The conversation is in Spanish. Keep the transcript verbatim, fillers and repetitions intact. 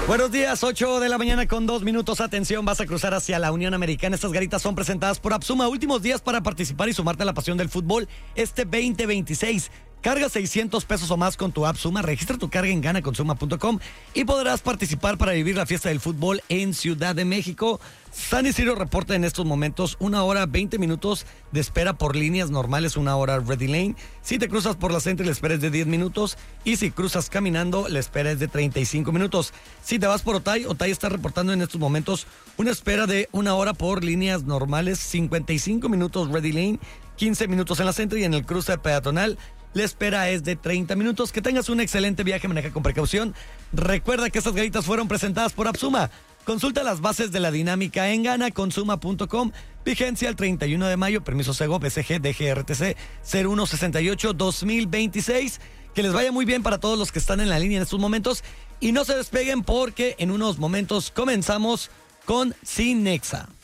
Buenos días, ocho de la mañana con dos minutos. Atención, vas a cruzar hacia la Unión Americana. Estas garitas son presentadas por Absuma. Últimos días para participar y sumarte a la pasión del fútbol este veinte veintiséis. Carga seiscientos pesos o más con tu Absuma. Registra tu carga en gana consuma punto com y podrás participar para vivir la fiesta del fútbol en Ciudad de México. San Isidro reporta en estos momentos una hora veinte minutos de espera por líneas normales, una hora Ready Lane. Si te cruzas por la Centro, la espera es de diez minutos y si cruzas caminando, la espera es de treinta y cinco minutos. Si te vas por Otay, Otay está reportando en estos momentos una espera de una hora por líneas normales, cincuenta y cinco minutos Ready Lane, quince minutos en la Centro y en el cruce peatonal la espera es de treinta minutos. Que tengas un excelente viaje, maneja con precaución. Recuerda que estas garitas fueron presentadas por Absuma. Consulta las bases de la dinámica en gana consuma punto com. Vigencia el treinta y uno de mayo. Permiso Sego, B C G, D G R T C cero uno sesenta y ocho dos mil veintiséis. Que les vaya muy bien para todos los que están en la línea en estos momentos. Y no se despeguen porque en unos momentos comenzamos con Cinexa.